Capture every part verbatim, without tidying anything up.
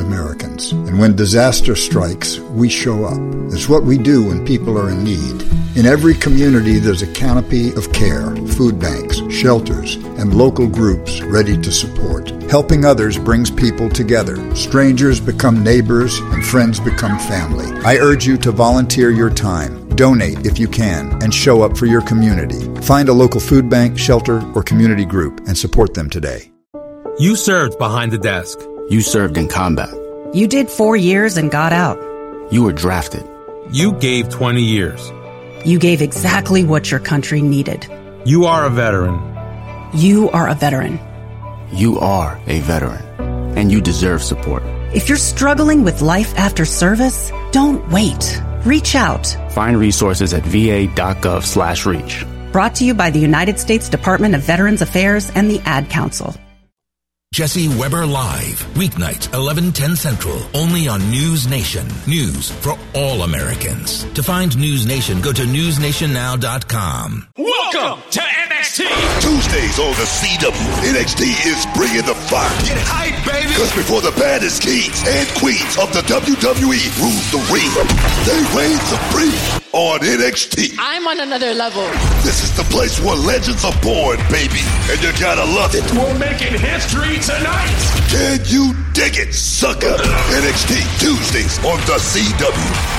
Americans. And when disaster strikes, we show up. It's what we do when people are in need. In every community, there's a canopy of care, food banks, shelters, and local groups ready to support. Helping others brings people together. Strangers become neighbors, and friends become family. I urge you to volunteer your time. Donate if you can, and show up for your community. Find a local food bank, shelter, or community group and support them today. You served behind the desk. You served in combat. You did four years and got out. You were drafted. You gave twenty years. You gave exactly what your country needed. You are a veteran. You are a veteran. You are a veteran, and you deserve support. If you're struggling with life after service, don't wait. Reach out. Find resources at va.gov slash reach. Brought to you by the United States Department of Veterans Affairs and the Ad Council. Jesse Weber Live, weeknights, eleven ten Central, only on News Nation. News for all Americans. To find News Nation, go to news nation now dot com. Welcome to N X T. Tuesdays on the C W, N X T is bringing the fire. Get hype, baby. Because before the baddest kings and queens of the W W E rule the ring, they reign supreme on N X T. I'm on another level. This is the place where legends are born, baby, and you gotta love it. We're making history tonight. Can you dig it, sucker? N X T Tuesdays on the C W.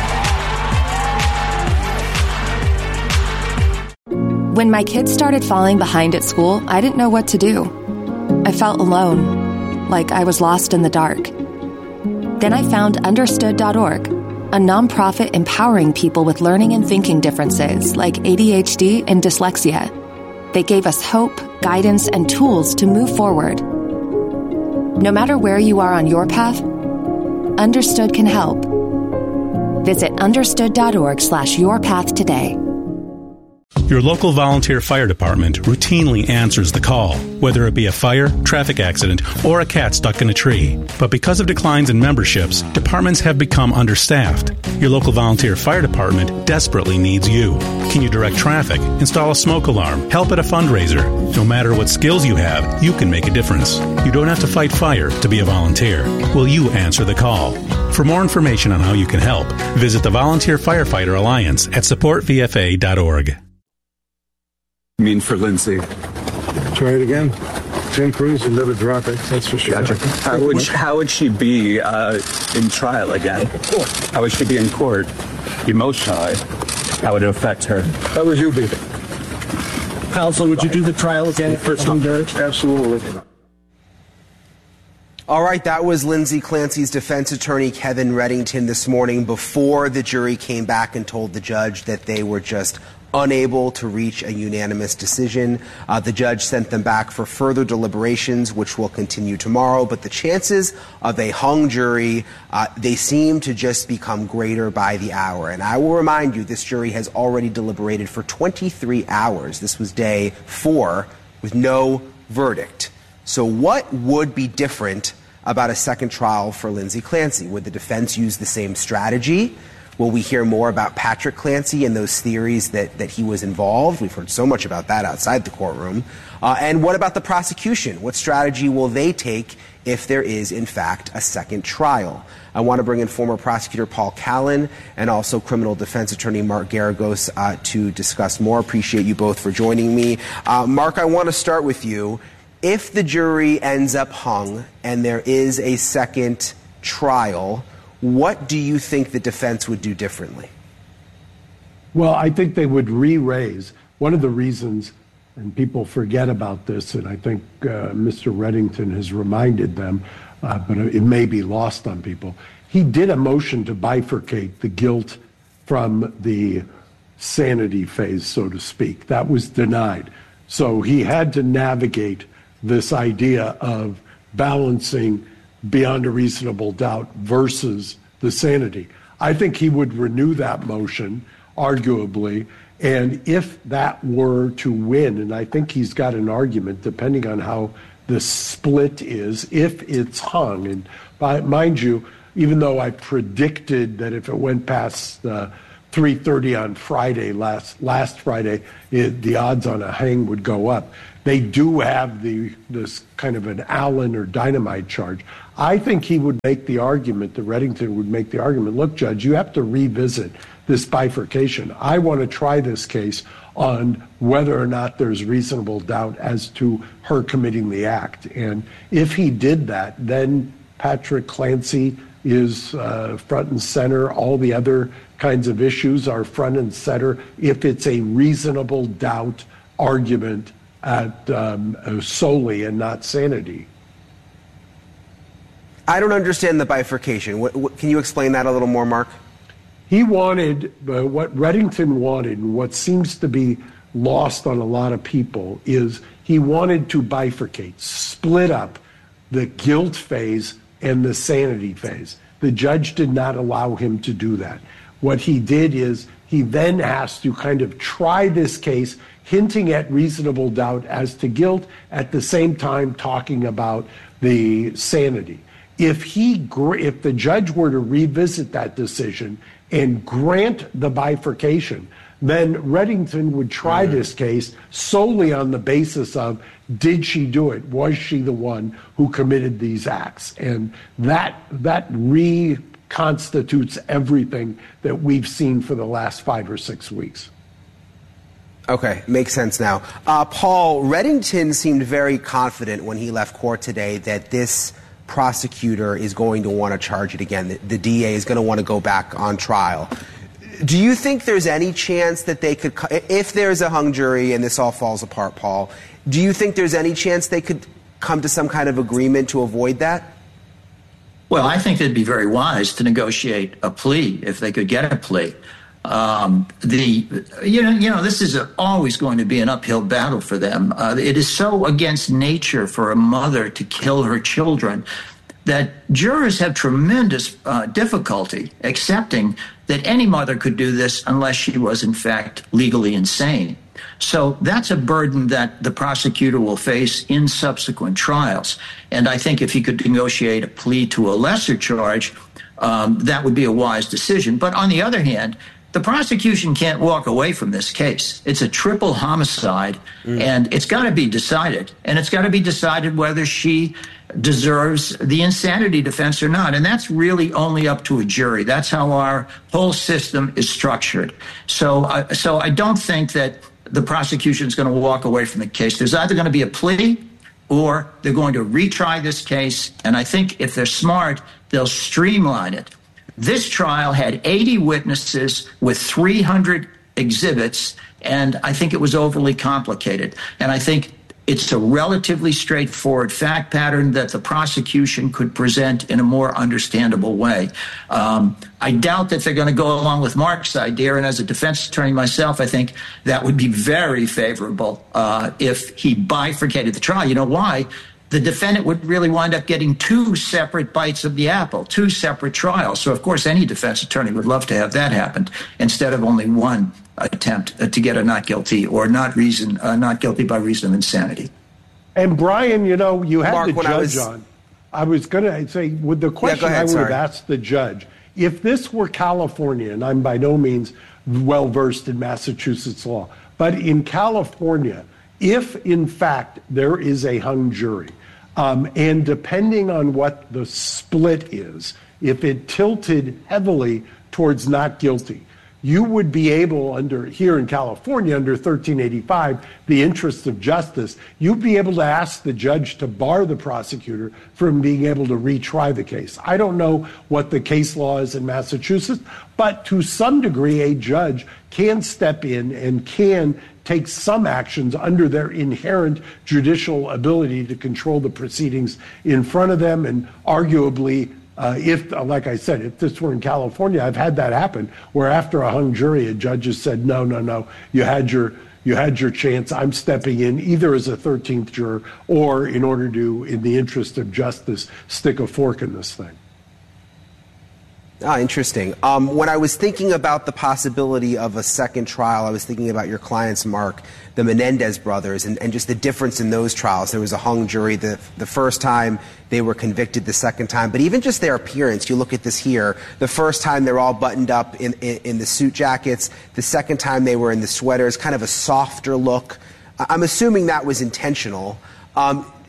When my kids started falling behind at school, I didn't know what to do. I felt alone, like I was lost in the dark. Then I found understood dot org, a nonprofit empowering people with learning and thinking differences like A D H D and dyslexia. They gave us hope, guidance, and tools to move forward. No matter where you are on your path, Understood can help. Visit understood dot org slash your path today. Your local volunteer fire department routinely answers the call, whether it be a fire, traffic accident, or a cat stuck in a tree. But because of declines in memberships, departments have become understaffed. Your local volunteer fire department desperately needs you. Can you direct traffic, install a smoke alarm, help at a fundraiser? No matter what skills you have, you can make a difference. You don't have to fight fire to be a volunteer. Will you answer the call? For more information on how you can help, visit the Volunteer Firefighter Alliance at support v f a dot org. Mean for Lindsay. Try it again. Ten Cruz will never drop it, that's for sure. Gotcha. How would she, how would she be uh, in trial again? How would she be in court emotionally? How would it affect her? How would you be? Counsel, would you do the trial again for some dirt? Absolutely. All right, that was Lindsay Clancy's defense attorney, Kevin Reddington, this morning before the jury came back and told the judge that they were just unable to reach a unanimous decision. Uh, the judge sent them back for further deliberations, which will continue tomorrow. But the chances of a hung jury, uh, they seem to just become greater by the hour. And I will remind you, this jury has already deliberated for twenty-three hours. This was day four with no verdict. So what would be different about a second trial for Lindsay Clancy? Would the defense use the same strategy? Will we hear more about Patrick Clancy and those theories that, that he was involved? We've heard so much about that outside the courtroom. Uh, and what about the prosecution? What strategy will they take if there is, in fact, a second trial? I want to bring in former prosecutor Paul Callan and also criminal defense attorney Mark Garagos uh, to discuss more. Appreciate you both for joining me. Uh, Mark, I want to start with you. If the jury ends up hung and there is a second trial, what do you think the defense would do differently? Well, I think they would re-raise. One of the reasons, and people forget about this, and I think uh, Mister Reddington has reminded them, uh, but it may be lost on people. He did a motion to bifurcate the guilt from the sanity phase, so to speak. That was denied. So he had to navigate this idea of balancing beyond a reasonable doubt versus the sanity. I think he would renew that motion, arguably, and if that were to win, and I think he's got an argument, depending on how the split is, if it's hung, and by, mind you, even though I predicted that if it went past uh, three thirty on Friday, last last Friday, it, the odds on a hang would go up. They do have the this kind of an Allen or dynamite charge. I think he would make the argument, that Reddington would make the argument, look, Judge, you have to revisit this bifurcation. I want to try this case on whether or not there's reasonable doubt as to her committing the act. And if he did that, then Patrick Clancy is uh, front and center. All the other kinds of issues are front and center if it's a reasonable doubt argument at um, solely and not sanity. I don't understand the bifurcation. What, what, can you explain that a little more, Mark? He wanted, uh, what Reddington wanted, and what seems to be lost on a lot of people, is he wanted to bifurcate, split up the guilt phase and the sanity phase. The judge did not allow him to do that. What he did is he then has to kind of try this case, hinting at reasonable doubt as to guilt, at the same time talking about the sanity. If he, if the judge were to revisit that decision and grant the bifurcation, then Reddington would try mm-hmm. this case solely on the basis of, did she do it? Was she the one who committed these acts? And that that reconstitutes everything that we've seen for the last five or six weeks. Okay, makes sense now. Uh, Paul, Reddington seemed very confident when he left court today that this prosecutor is going to want to charge it again. The, the D A is going to want to go back on trial. Do you think there's any chance that they could, if there's a hung jury and this all falls apart, Paul, do you think there's any chance they could come to some kind of agreement to avoid that? Well, I think it'd be very wise to negotiate a plea if they could get a plea. Um, the you know you know this is a, always going to be an uphill battle for them. Uh, it is so against nature for a mother to kill her children that jurors have tremendous uh, difficulty accepting that any mother could do this unless she was in fact legally insane. So that's a burden that the prosecutor will face in subsequent trials. And I think if he could negotiate a plea to a lesser charge, um, that would be a wise decision. But on the other hand, the prosecution can't walk away from this case. It's a triple homicide, mm. and it's got to be decided. And it's got to be decided whether she deserves the insanity defense or not. And that's really only up to a jury. That's how our whole system is structured. So, uh, so I don't think that the prosecution is going to walk away from the case. There's either going to be a plea or they're going to retry this case. And I think if they're smart, they'll streamline it. This trial had eighty witnesses with three hundred exhibits, and I think it was overly complicated. And I think it's a relatively straightforward fact pattern that the prosecution could present in a more understandable way. Um, I doubt that they're going to go along with Mark's idea, and as a defense attorney myself, I think that would be very favorable uh, if he bifurcated the trial. You know why? The defendant would really wind up getting two separate bites of the apple, two separate trials. So, of course, any defense attorney would love to have that happen instead of only one attempt to get a not guilty or not reason, uh, not guilty by reason of insanity. And, Brian, you know, you had Mark, the judge I was... on. I was going to say, with the question yeah, ahead, I would sorry. have asked the judge, if this were California, and I'm by no means well-versed in Massachusetts law, but in California, if, in fact, there is a hung jury, Um, and depending on what the split is, if it tilted heavily towards not guilty, you would be able, under here in California, under thirteen eighty-five, the interests of justice, you'd be able to ask the judge to bar the prosecutor from being able to retry the case. I don't know what the case law is in Massachusetts, but to some degree, a judge can step in and can take some actions under their inherent judicial ability to control the proceedings in front of them. And arguably, uh, if, like I said, if this were in California, I've had that happen, where after a hung jury, a judge has said, no, no, no, you had your you had your chance. I'm stepping in either as a thirteenth juror or in order to, in the interest of justice, stick a fork in this thing. Ah, interesting. Um, when I was thinking about the possibility of a second trial, I was thinking about your clients, Mark, the Menendez brothers, and, and just the difference in those trials. There was a hung jury the, the first time, they were convicted the second time. But even just their appearance, you look at this here, the first time they're all buttoned up in, in, in the suit jackets. The second time they were in the sweaters, kind of a softer look. I'm assuming that was intentional. Um,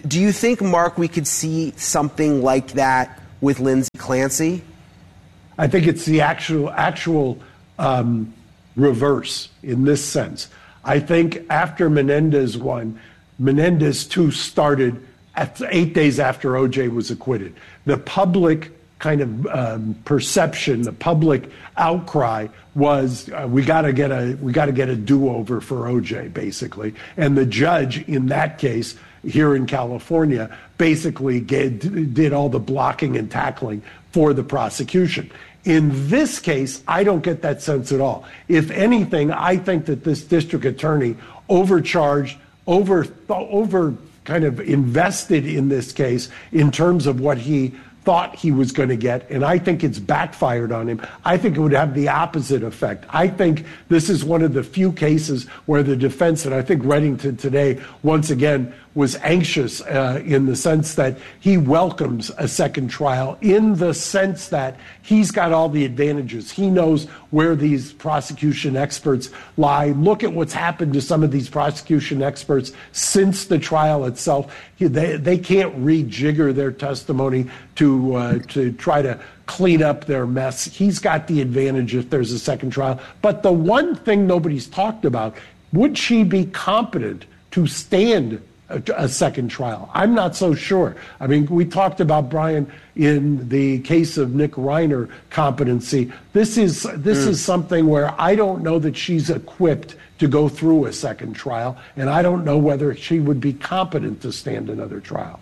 do you think, Mark, we could see something like that with Lindsay Clancy? I think it's the actual actual um, reverse in this sense. I think after Menendez won, Menendez too started at eight days after O J was acquitted. The public kind of um, perception, the public outcry was uh, we got to get a we got to get a do-over for O J, basically. And the judge in that case here in California basically get, did all the blocking and tackling for the prosecution. In this case, I don't get that sense at all. If anything, I think that this district attorney overcharged, over, over kind of invested in this case in terms of what he thought he was going to get, and I think it's backfired on him. I think it would have the opposite effect. I think this is one of the few cases where the defense, and I think Reddington today, once again, was anxious uh, in the sense that he welcomes a second trial, in the sense that he's got all the advantages. He knows where these prosecution experts lie. Look at what's happened to some of these prosecution experts since the trial itself. They, they can't rejigger their testimony to uh, to try to clean up their mess. He's got the advantage if there's a second trial. But the one thing nobody's talked about, would she be competent to stand a, a second trial? I'm not so sure. I mean, we talked about, Brian, in the case of Nick Reiner, competency. This is this mm. is something where I don't know that she's equipped to go through a second trial, and I don't know whether she would be competent to stand another trial.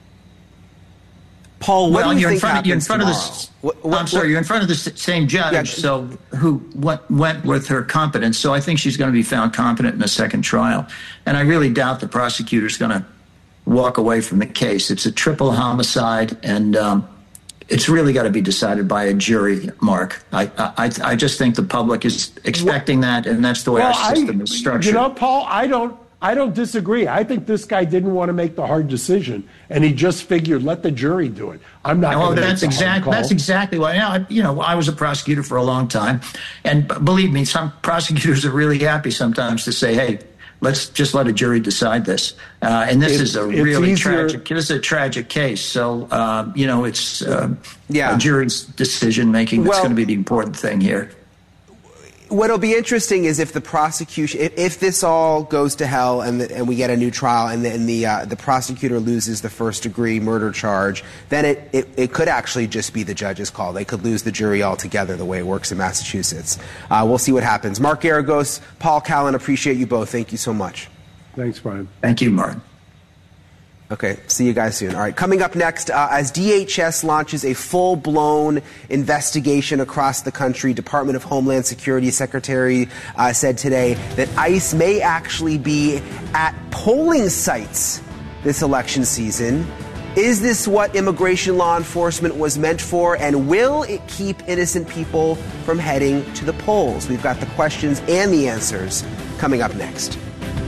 Paul, what well, do you you're think in front, you're in front tomorrow? of the. What, what, I'm sorry, what, you're in front of the same judge, yeah. so who what went with her competence. So I think she's going to be found competent in a second trial, and I really doubt the prosecutor's going to walk away from the case. It's a triple homicide, and um, it's really got to be decided by a jury, Mark. I, I I just think the public is expecting that, and that's the way well, our system I, is structured. You know, Paul, I don't I don't disagree. I think this guy didn't want to make the hard decision, and he just figured, let the jury do it. I'm not. Well, going to that's make the hard exactly call. that's exactly why. Now, you know, I was a prosecutor for a long time, and b- believe me, some prosecutors are really happy sometimes to say, "Hey, let's just let a jury decide this." Uh, and this It's- is a it's really easier- tragic. This is a tragic case. So, uh, you know, it's uh, Yeah. a jury's decision making that's Well- going to be the important thing here. What'll be interesting is if the prosecution, if, if this all goes to hell and the, and we get a new trial and the and the, uh, the prosecutor loses the first degree murder charge, then it, it, it could actually just be the judge's call. They could lose the jury altogether, the way it works in Massachusetts. Uh, we'll see what happens. Mark Geragos, Paul Callan, appreciate you both. Thank you so much. Thanks, Brian. Thank you, Mark. Okay, see you guys soon. All right, coming up next, uh, as D H S launches a full-blown investigation across the country, Department of Homeland Security Secretary uh, said today that ICE may actually be at polling sites this election season. Is this what immigration law enforcement was meant for, and will it keep innocent people from heading to the polls? We've got the questions and the answers coming up next.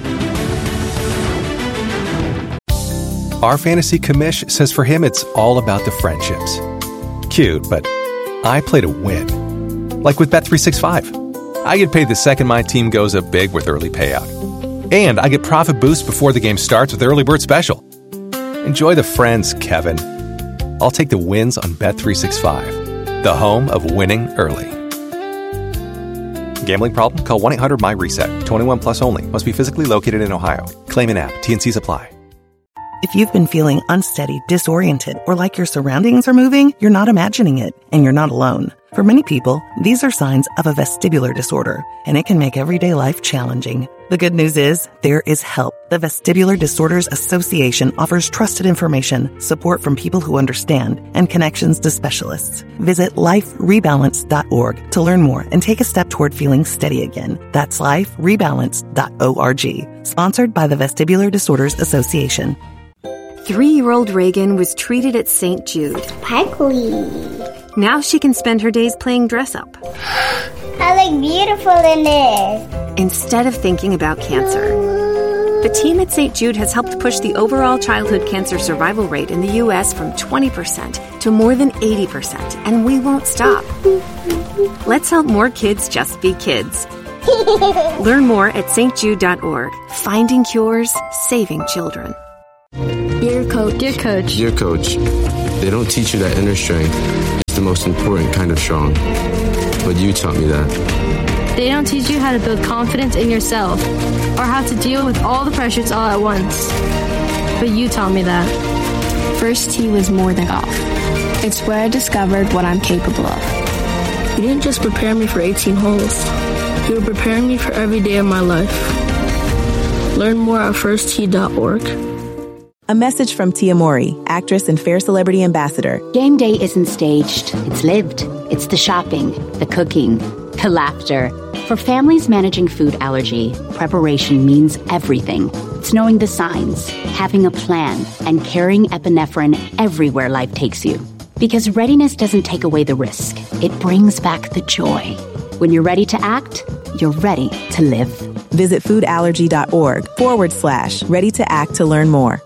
Our fantasy commish says for him it's all about the friendships. Cute, but I play to win. Like with Bet three sixty-five. I get paid the second my team goes up big with early payout. And I get profit boosts before the game starts with Early Bird Special. Enjoy the friends, Kevin. I'll take the wins on Bet three sixty-five, the home of winning early. Gambling problem? Call one eight hundred my reset. twenty-one plus only. Must be physically located in Ohio. Claim in app. T and Cs apply. If you've been feeling unsteady, disoriented, or like your surroundings are moving, you're not imagining it, and you're not alone. For many people, these are signs of a vestibular disorder, and it can make everyday life challenging. The good news is, there is help. The Vestibular Disorders Association offers trusted information, support from people who understand, and connections to specialists. Visit life rebalance dot org to learn more and take a step toward feeling steady again. That's life rebalance dot org. Sponsored by the Vestibular Disorders Association. Three-year-old Reagan was treated at Saint Jude. Sparkly. Now she can spend her days playing dress-up. I look beautiful in this. Instead of thinking about cancer. The team at Saint Jude has helped push the overall childhood cancer survival rate in the U S from twenty percent to more than eighty percent, and we won't stop. Let's help more kids just be kids. Learn more at s t jude dot org. Finding cures, saving children. You're coach. Dear coach. Dear coach, they don't teach you that inner strength is the most important kind of strong. But you taught me that. They don't teach you how to build confidence in yourself or how to deal with all the pressures all at once. But you taught me that. First tee was more than golf. It's where I discovered what I'm capable of. You didn't just prepare me for eighteen holes. You were preparing me for every day of my life. Learn more at first tee dot org. A message from Tia Mori, actress and Fair Celebrity Ambassador. Game day isn't staged. It's lived. It's the shopping, the cooking, the laughter. For families managing food allergy, preparation means everything. It's knowing the signs, having a plan, and carrying epinephrine everywhere life takes you. Because readiness doesn't take away the risk. It brings back the joy. When you're ready to act, you're ready to live. Visit foodallergy.org forward slash ready to act to learn more.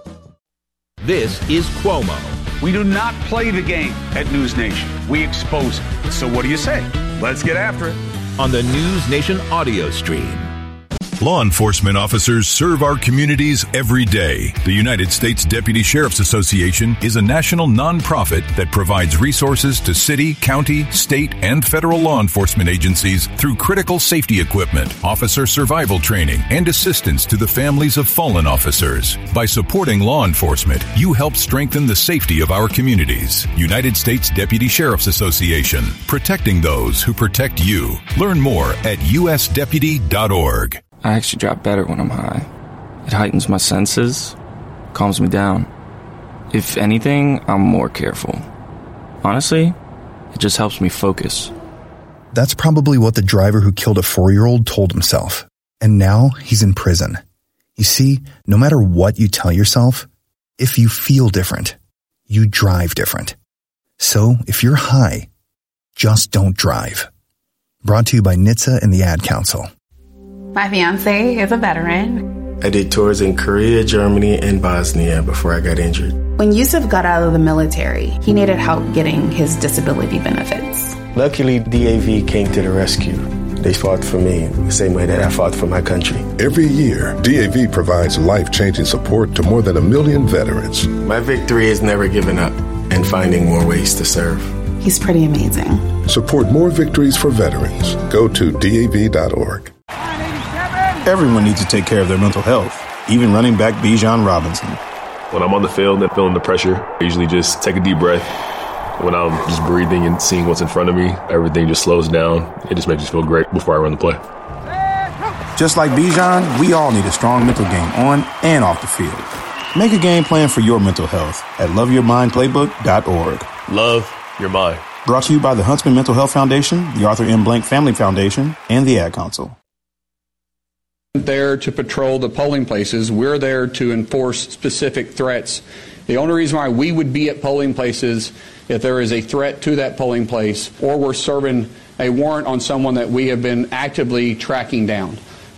This is Cuomo. We do not play the game at News Nation. We expose it. So what do you say? Let's get after it. On the News Nation audio stream. Law enforcement officers serve our communities every day. The United States Deputy Sheriff's Association is a national nonprofit that provides resources to city, county, state, and federal law enforcement agencies through critical safety equipment, officer survival training, and assistance to the families of fallen officers. By supporting law enforcement, you help strengthen the safety of our communities. United States Deputy Sheriff's Association, protecting those who protect you. Learn more at u s deputy dot org. I actually drop better when I'm high. It heightens my senses, calms me down. If anything, I'm more careful. Honestly, it just helps me focus. That's probably what the driver who killed a four-year-old told himself. And now he's in prison. You see, no matter what you tell yourself, if you feel different, you drive different. So if you're high, just don't drive. Brought to you by N H T S A and the Ad Council. My fiance is a veteran. I did tours in Korea, Germany, and Bosnia before I got injured. When Yusuf got out of the military, he needed help getting his disability benefits. Luckily, D A V came to the rescue. They fought for me the same way that I fought for my country. Every year, D A V provides life-changing support to more than a million veterans. My victory is never giving up and finding more ways to serve. He's pretty amazing. Support more victories for veterans. Go to D A V dot org. Everyone needs to take care of their mental health, even running back Bijan Robinson. When I'm on the field and feeling the pressure, I usually just take a deep breath. When I'm just breathing and seeing what's in front of me, everything just slows down. It just makes me feel great before I run the play. Just like Bijan, we all need a strong mental game on and off the field. Make a game plan for your mental health at love your mind playbook dot org. Love your mind. Brought to you by the Huntsman Mental Health Foundation, the Arthur M. Blank Family Foundation, and the Ad Council. There to patrol the polling places. We're there to enforce specific threats. The only reason why we would be at polling places if there is a threat to that polling place or we're serving a warrant on someone that we have been actively tracking down.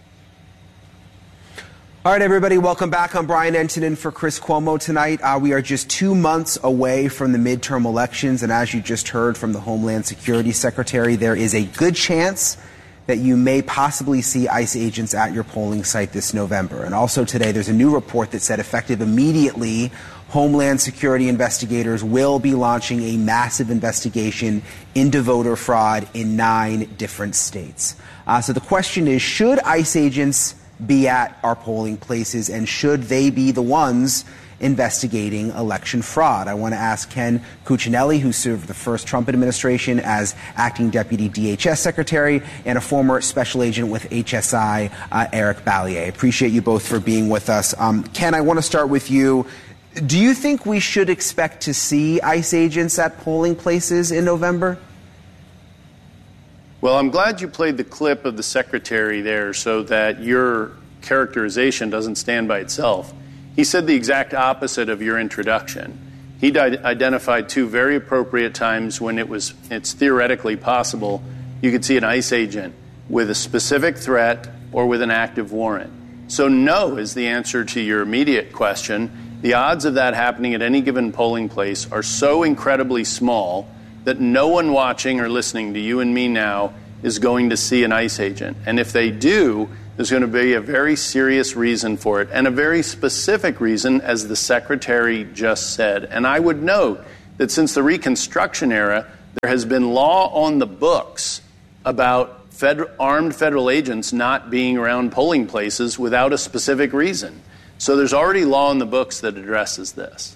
All right, everybody, welcome back. I'm Brian Entonin for Chris Cuomo tonight. Uh, we are just two months away from the midterm elections, and as you just heard from the Homeland Security Secretary, there is a good chance that you may possibly see ICE agents at your polling site this November. And also today, there's a new report that said effective immediately, Homeland Security investigators will be launching a massive investigation into voter fraud in nine different states. Uh, so the question is, should ICE agents be at our polling places, and should they be the ones investigating election fraud? I want to ask Ken Cuccinelli, who served the first Trump administration as acting deputy D H S secretary, and a former special agent with H S I, uh, Eric Ballier. Appreciate you both for being with us. Um, Ken, I want to start with you. Do you think we should expect to see ICE agents at polling places in November? Well, I'm glad you played the clip of the secretary there so that your characterization doesn't stand by itself. He said the exact opposite of your introduction. He di- identified two very appropriate times when it was it's theoretically possible you could see an ICE agent with a specific threat or with an active warrant. So no is the answer to your immediate question. The odds of that happening at any given polling place are so incredibly small that no one watching or listening to you and me now is going to see an ICE agent. And if they do, there's going to be a very serious reason for it, and a very specific reason, as the Secretary just said. And I would note that since the Reconstruction era, there has been law on the books about federal, armed federal agents not being around polling places without a specific reason. So there's already law in the books that addresses this.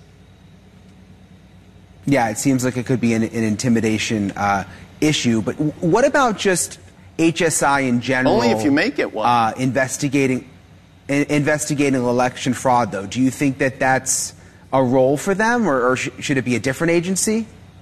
Yeah, it seems like it could be an, an intimidation uh, issue. But what about just H S I in general? Only if you make it one. Uh, investigating, in, investigating election fraud, though. Do you think that that's a role for them, or, or sh- should it be a different agency?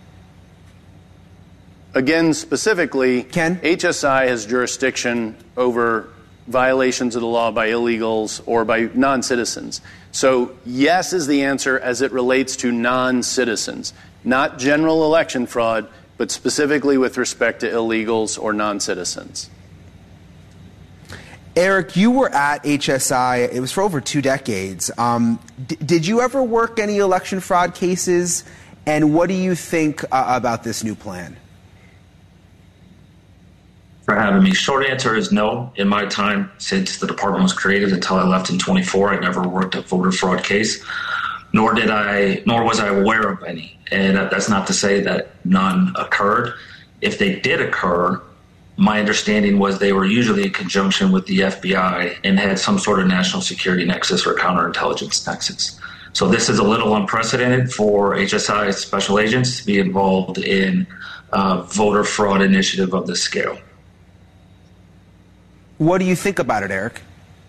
Again, specifically, Ken? H S I has jurisdiction over violations of the law by illegals or by non-citizens. So yes is the answer as it relates to non-citizens, not general election fraud, but specifically with respect to illegals or non-citizens. Eric, you were at H S I. It was for over two decades. Um, d- did you ever work any election fraud cases? And what do you think uh, about this new plan? For having me. Short answer is no. In my time since the department was created until I left in twenty-four, I never worked a voter fraud case, nor did I, nor was I aware of any. And that's not to say that none occurred. If they did occur, my understanding was they were usually in conjunction with the F B I and had some sort of national security nexus or counterintelligence nexus. So this is a little unprecedented for H S I special agents to be involved in a voter fraud initiative of this scale. What do you think about it, Eric?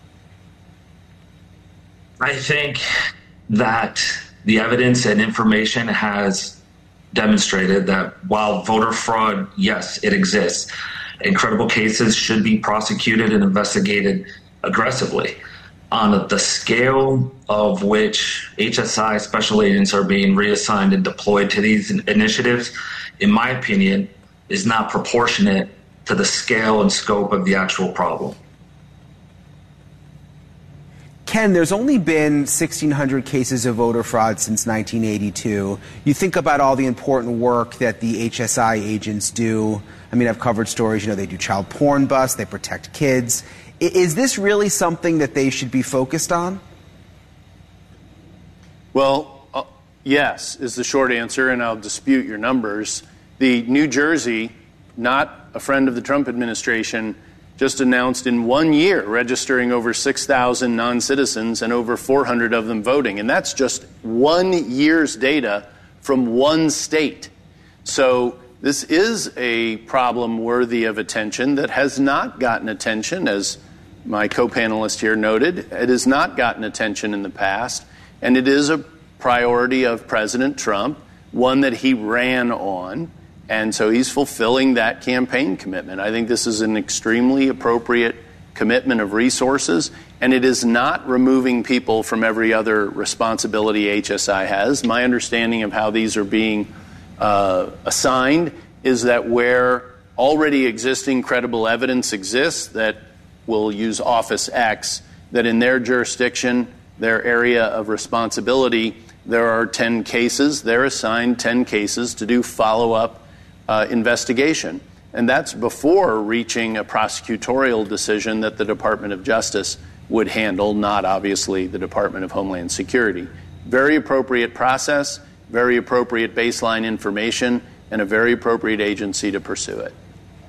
I think that the evidence and information has demonstrated that while voter fraud, yes, it exists, and credible cases should be prosecuted and investigated aggressively. On the scale of which H S I special agents are being reassigned and deployed to these initiatives, in my opinion, is not proportionate to the scale and scope of the actual problem. Ken, there's only been sixteen hundred cases of voter fraud since nineteen eighty-two. You think about all the important work that the H S I agents do. I mean, I've covered stories, you know, they do child porn busts, they protect kids. Is this really something that they should be focused on? Well, uh, yes, is the short answer, and I'll dispute your numbers. The New Jersey, not a friend of the Trump administration, just announced in one year registering over six thousand non-citizens and over four hundred of them voting. And that's just one year's data from one state. So this is a problem worthy of attention that has not gotten attention, as my co-panelist here noted. It has not gotten attention in the past, and it is a priority of President Trump, one that he ran on. And so he's fulfilling that campaign commitment. I think this is an extremely appropriate commitment of resources, and it is not removing people from every other responsibility H S I has. My understanding of how these are being uh, assigned is that where already existing credible evidence exists, that will use Office X, that in their jurisdiction, their area of responsibility, there are ten cases. They're assigned ten cases to do follow-up Uh, investigation. And that's before reaching a prosecutorial decision that the Department of Justice would handle, not obviously the Department of Homeland Security. Very appropriate process, very appropriate baseline information, and a very appropriate agency to pursue it.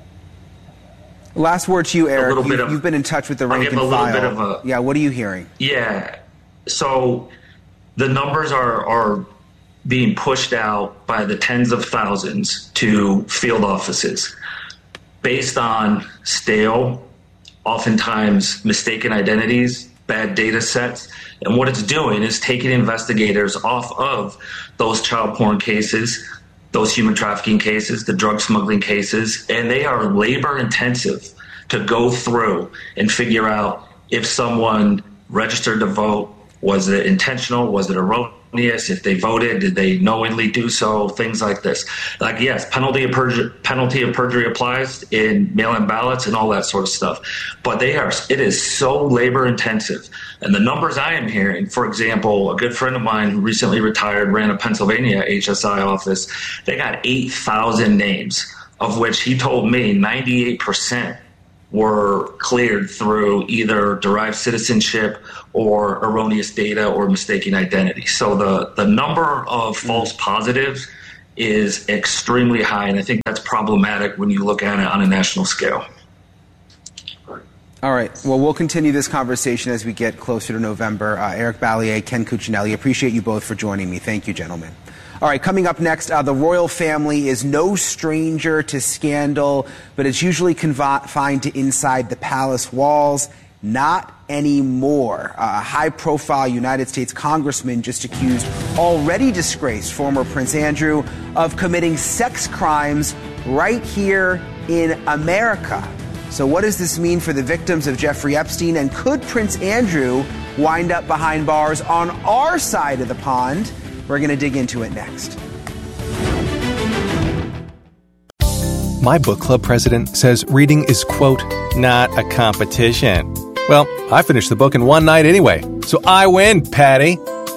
Last word to you, Eric. You, of, you've been in touch with the rank and file. Bit of a, yeah, what are you hearing? Yeah. So the numbers are are being pushed out by the tens of thousands to field offices based on stale, oftentimes mistaken identities, bad data sets. And what it's doing is taking investigators off of those child porn cases, those human trafficking cases, the drug smuggling cases, and they are labor intensive to go through and figure out if someone registered to vote, was it intentional, was it erroneous? If they voted, did they knowingly do so? Things like this. Like, yes, penalty of perjury, penalty of perjury applies in mail-in ballots and all that sort of stuff. But they are. It is so labor intensive. And the numbers I am hearing, for example, a good friend of mine who recently retired ran a Pennsylvania H S I office. They got eight thousand names, of which he told me ninety-eight percent were cleared through either derived citizenship or erroneous data or mistaken identity. So the, the number of false positives is extremely high, and I think that's problematic when you look at it on a national scale. All right. Well, we'll continue this conversation as we get closer to November. Uh, Eric Balliet, Ken Cuccinelli, appreciate you both for joining me. Thank you, gentlemen. All right, coming up next, uh, the royal family is no stranger to scandal, but it's usually confined to inside the palace walls. Not anymore. Uh, a high-profile United States congressman just accused already disgraced former Prince Andrew of committing sex crimes right here in America. So what does this mean for the victims of Jeffrey Epstein? And could Prince Andrew wind up behind bars on our side of the pond? We're going to dig into it next. My book club president says reading is, quote, not a competition. Well, I finished the book in one night anyway, so I win, Patty.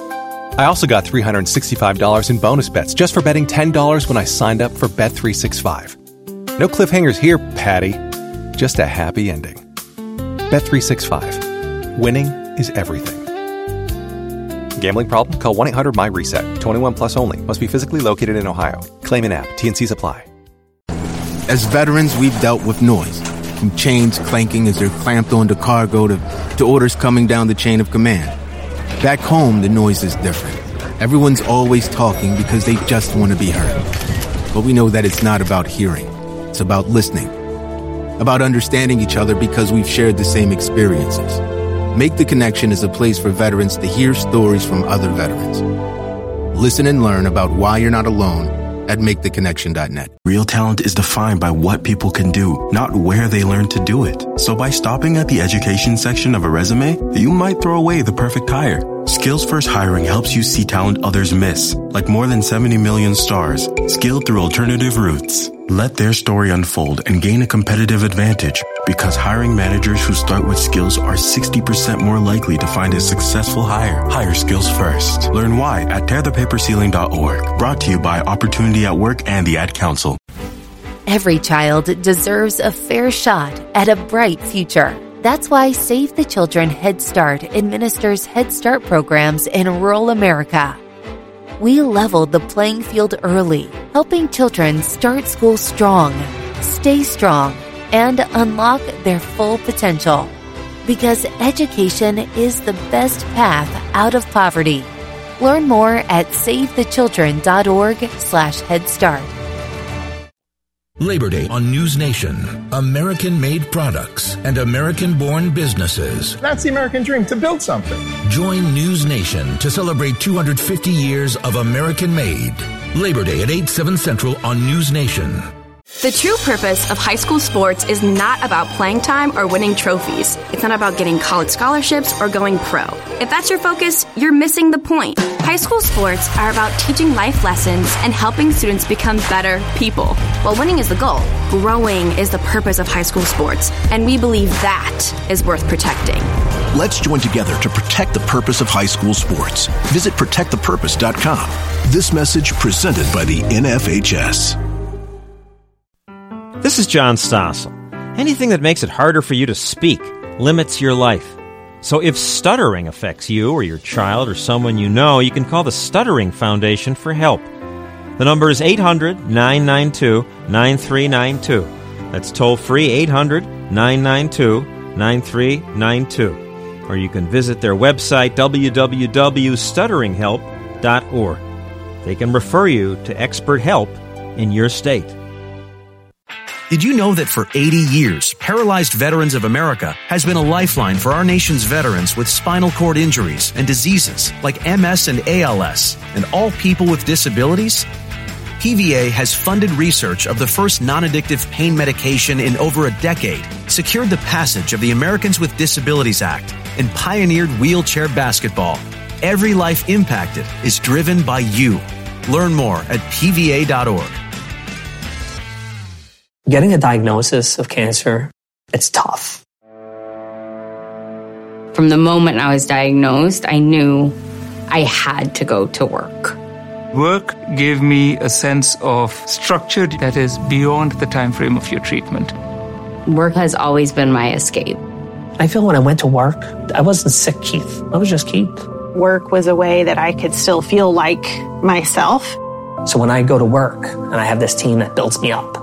I also got three hundred sixty-five dollars in bonus bets just for betting ten dollars when I signed up for Bet three sixty-five. No cliffhangers here, Patty. Just a happy ending. Bet three sixty-five. Winning is everything. Gambling problem? Call one eight hundred my reset. twenty-one plus only. Must be physically located in Ohio. Claim in app. T N Cs apply. As veterans, we've dealt with noise. From chains clanking as they're clamped onto cargo to, to orders coming down the chain of command. Back home, the noise is different. Everyone's always talking because they just want to be heard. But we know that it's not about hearing. It's about listening. About understanding each other because we've shared the same experiences. Make the Connection is a place for veterans to hear stories from other veterans. Listen and learn about why you're not alone at make the connection dot net. Real talent is defined by what people can do, not where they learn to do it. So by stopping at the education section of a resume, you might throw away the perfect hire. Skills First Hiring helps you see talent others miss, like more than seventy million stars, skilled through alternative routes. Let their story unfold and gain a competitive advantage, because hiring managers who start with skills are sixty percent more likely to find a successful hire. Hire skills first. Learn why at tear the paper ceiling dot org. Brought to you by Opportunity at Work and the Ad Council. Every child deserves a fair shot at a bright future. That's why Save the Children Head Start administers Head Start programs in rural America. We leveled the playing field early, helping children start school strong, stay strong, and unlock their full potential. Because education is the best path out of poverty. Learn more at save the children dot org slash Head Start. Labor Day on News Nation. American-made products and American-born businesses. That's the American dream, to build something. Join News Nation to celebrate two hundred fifty years of American-made. Labor Day at eight, seven Central on News Nation. The true purpose of high school sports is not about playing time or winning trophies. It's not about getting college scholarships or going pro. If that's your focus, you're missing the point. High school sports are about teaching life lessons and helping students become better people. While winning is the goal, growing is the purpose of high school sports, and we believe that is worth protecting. Let's join together to protect the purpose of high school sports. Visit protect the purpose dot com. This message presented by the N F H S. This is John Stossel. Anything that makes it harder for you to speak limits your life. So if stuttering affects you or your child or someone you know, you can call the Stuttering Foundation for help. The number is eight hundred, nine nine two, nine three nine two. That's toll-free eight hundred, nine nine two, nine three nine two. Or you can visit their website, w w w dot stuttering help dot org. They can refer you to expert help in your state. Did you know that for eighty years, Paralyzed Veterans of America has been a lifeline for our nation's veterans with spinal cord injuries and diseases like M S and A L S, and all people with disabilities? P V A has funded research of the first non-addictive pain medication in over a decade, secured the passage of the Americans with Disabilities Act, and pioneered wheelchair basketball. Every life impacted is driven by you. Learn more at P V A dot org. Getting a diagnosis of cancer, it's tough. From the moment I was diagnosed, I knew I had to go to work. Work gave me a sense of structure that is beyond the time frame of your treatment. Work has always been my escape. I feel when I went to work, I wasn't sick Keith. I was just Keith. Work was a way that I could still feel like myself. So when I go to work and I have this team that builds me up,